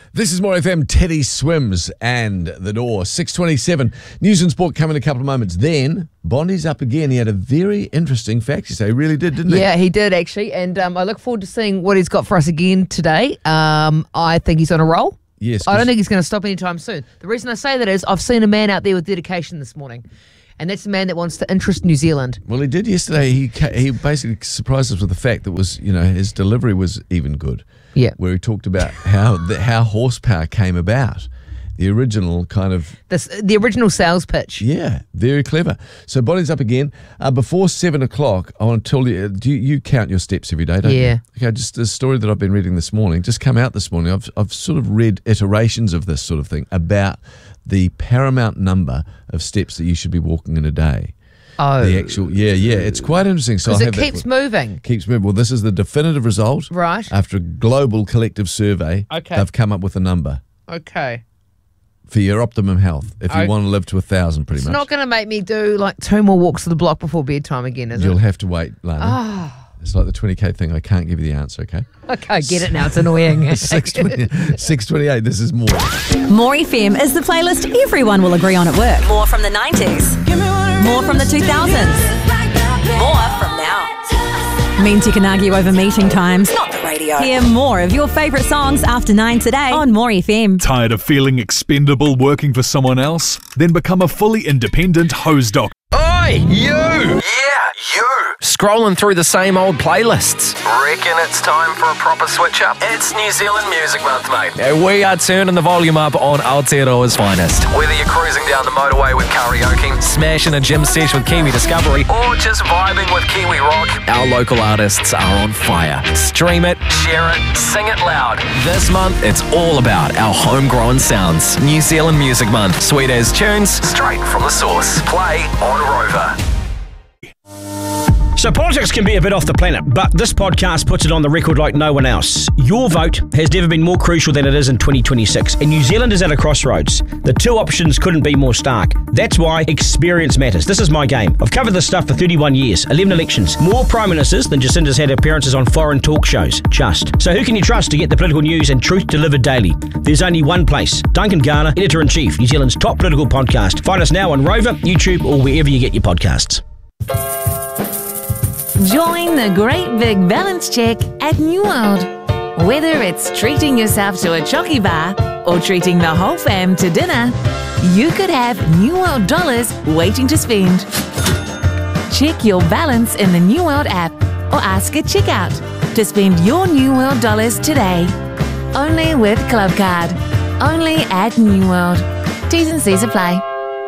This is More FM. Teddy Swims and The Door. 6:27. News and sport coming in a couple of moments. Then Bondi's up again. He had a very interesting fact. You say he really did, didn't he? Yeah, he did actually. And I look forward to seeing what he's got for us again today. I think he's on a roll. Yes. I don't think he's going to stop anytime soon. The reason I say that is I've seen a man out there with dedication this morning. And that's the man that wants to interest New Zealand. Well, he did yesterday. He basically surprised us with the fact that his delivery was even good. Yeah. Where he talked about how horsepower came about. The original kind of... The original sales pitch. Yeah, very clever. So Bondi's up again. Before 7 o'clock, I want to tell you, do you count your steps every day, don't you? Yeah. Okay, just a story that I've been reading this morning, just come out this morning. I've sort of read iterations of this sort of thing about the paramount number of steps that you should be walking in a day. Oh. The actual, yeah, it's quite interesting. So Because it keeps moving. Keeps moving. Well, this is the definitive result. Right. After a global collective survey, Okay. they've come up with a number Okay. for your optimum health. If you want to live to 1,000, pretty It's much. not going to make me do like 2 more walks to the block before bedtime again, is You'll it? have to wait, Lana. It's like the 20K thing. I can't give you the answer, okay? Okay, I get it now. It's annoying. 6:28. This is more. More FM is the playlist everyone will agree on at work. More from the 90s. More from the 2000s. More from now. Means you can argue over meeting times, not the radio. Hear more of your favourite songs after 9 today on More FM. Tired of feeling expendable working for someone else? Then become a fully independent hose doc. Oi, you! Yeah, you! Scrolling through the same old playlists. Reckon it's time for a proper switch up? It's New Zealand Music Month, mate. We are turning the volume up on Aotearoa's finest. Whether you're cruising down the motorway with karaoke, smashing a gym sesh with Kiwi Discovery, or just vibing with Kiwi Rock, our local artists are on fire. Stream it, share it, sing it loud. This month, it's all about our homegrown sounds. New Zealand Music Month. Sweet as tunes, straight from the source. Play on Rover. So politics can be a bit off the planet, but this podcast puts it on the record like no one else. Your vote has never been more crucial than it is in 2026, and New Zealand is at a crossroads. The two options couldn't be more stark. That's why experience matters. This is my game. I've covered this stuff for 31 years, 11 elections, more prime ministers than Jacinda's had appearances on foreign talk shows. Just. So who can you trust to get the political news and truth delivered daily? There's only one place. Duncan Garner, Editor-in-Chief, New Zealand's top political podcast. Find us now on Rover, YouTube, or wherever you get your podcasts. Join the great big balance check at New World. Whether it's treating yourself to a chocky bar or treating the whole fam to dinner, you could have New World dollars waiting to spend. Check your balance in the New World app or ask at checkout to spend your New World dollars today. Only with Clubcard. Only at New World. T's and C's apply.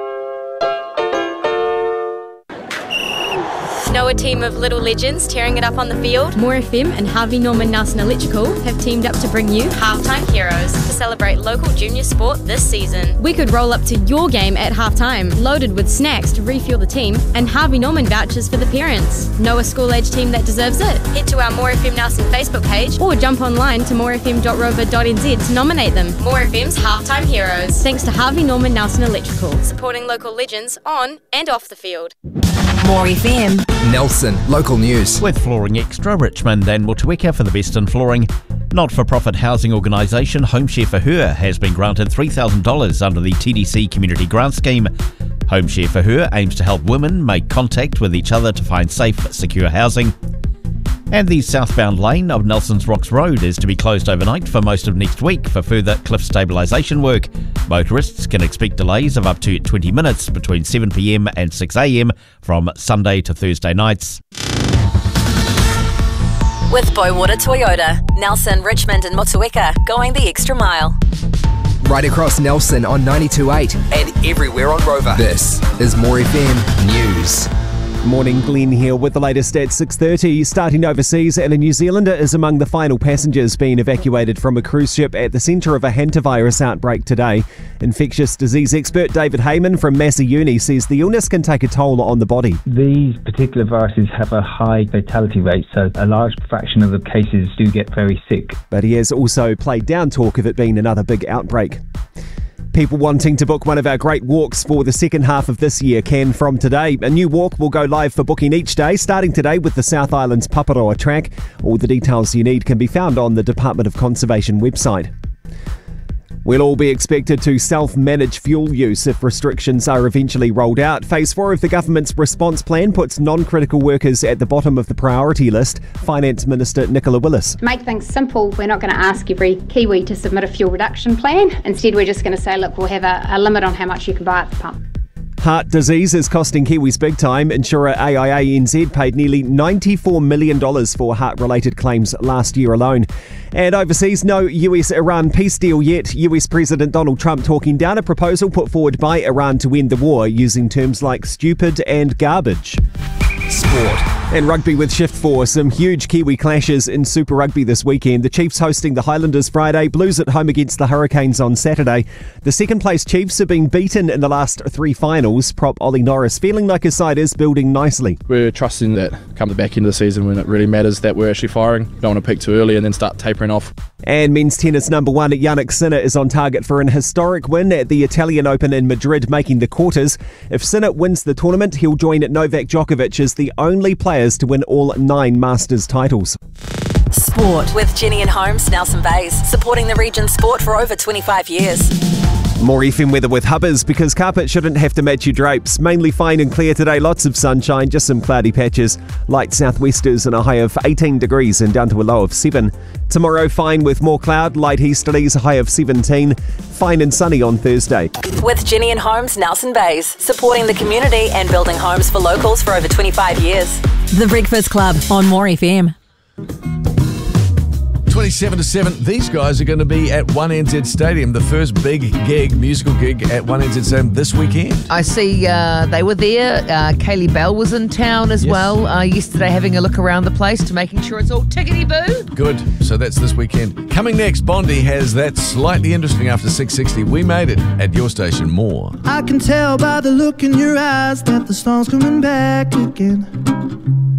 Know a team of little legends tearing it up on the field? More FM and Harvey Norman Nelson Electrical have teamed up to bring you Halftime Heroes to celebrate local junior sport this season. We could roll up to your game at halftime, loaded with snacks to refuel the team and Harvey Norman vouchers for the parents. Know a school-age team that deserves it? Head to our More FM Nelson Facebook page or jump online to morefm.rover.nz to nominate them. More FM's Halftime Heroes. Thanks to Harvey Norman Nelson Electrical, supporting local legends on and off the field. More FM. Nelson, local news. With Flooring Extra, Richmond and Motueka for the best in flooring. Not-for-profit housing organisation Home Share for Her has been granted $3,000 under the TDC Community Grant Scheme. Home Share for Her aims to help women make contact with each other to find safe, secure housing. And the southbound lane of Nelson's Rocks Road is to be closed overnight for most of next week for further cliff stabilisation work. Motorists can expect delays of up to 20 minutes between 7 p.m. and 6 a.m. from Sunday to Thursday nights. With Boywater Toyota, Nelson, Richmond and Motueka going the extra mile. Right across Nelson on 92.8 and everywhere on Rover. This is More FM News. Morning, Glenn here with the latest at 6:30. Starting overseas, and a New Zealander is among the final passengers being evacuated from a cruise ship at the centre of a hantavirus outbreak today. Infectious disease expert David Heyman from Massey Uni says the illness can take a toll on the body. These particular viruses have a high fatality rate, so a large fraction of the cases do get very sick. But he has also played down talk of it being another big outbreak. People wanting to book one of our great walks for the second half of this year can from today. A new walk will go live for booking each day, starting today with the South Island's Paparoa track. All the details you need can be found on the Department of Conservation website. We'll all be expected to self-manage fuel use if restrictions are eventually rolled out. Phase 4 of the government's response plan puts non-critical workers at the bottom of the priority list. Finance Minister Nicola Willis. To make things simple, we're not going to ask every Kiwi to submit a fuel reduction plan. Instead, we're just going to say, look, we'll have a limit on how much you can buy at the pump. Heart disease is costing Kiwis big time. Insurer AIA NZ paid nearly $94 million for heart-related claims last year alone. And overseas, no US-Iran peace deal yet. US President Donald Trump talking down a proposal put forward by Iran to end the war using terms like stupid and garbage. Sport. And rugby with Shift 4. Some huge Kiwi clashes in Super Rugby this weekend. The Chiefs hosting the Highlanders Friday, Blues at home against the Hurricanes on Saturday. The second-place Chiefs have been beaten in the last 3 finals. Prop Ollie Norris feeling like his side is building nicely. We're trusting that come the back end of the season when it really matters that we're actually firing. Don't want to peak too early and then start tapering off. And men's tennis number 1 Jannik Sinner is on target for an historic win at the Italian Open in Madrid, making the quarters. If Sinner wins the tournament, he'll join Novak Djokovic as the only players to win all 9 Masters titles. Sport with Jenny and Holmes, Nelson Bays, supporting the region's sport for over 25 years. More FM weather with Hubbers, because carpet shouldn't have to match your drapes. Mainly fine and clear today, lots of sunshine, just some cloudy patches. Light southwesters and a high of 18 degrees and down to a low of 7. Tomorrow fine with more cloud, light easterlies, a high of 17. Fine and sunny on Thursday. With Jenny and Holmes, Nelson Bays, supporting the community and building homes for locals for over 25 years. The Breakfast Club on More FM. 27 to 7, these guys are going to be at 1NZ Stadium, the first big gig, musical gig at 1NZ Stadium this weekend. I see they were there. Kaylee Bell was in town as well yesterday, having a look around the place to making sure it's all tickety-boo. Good, so that's this weekend. Coming next, Bondi has that slightly interesting after 6:60. We made it at your station. More. I can tell by the look in your eyes that the storm's coming back again.